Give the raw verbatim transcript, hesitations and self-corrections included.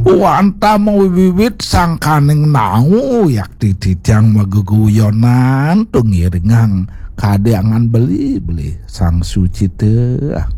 Wanta mau wiwit sang kaning nau yak titijang mageguyonan tungiringang kadeangan beli-beli sang suci teh.